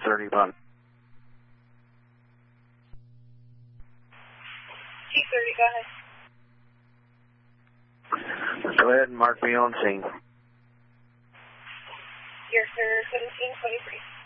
31. Chief 30, go ahead. Go ahead and mark me on scene. Here, sir, 1723.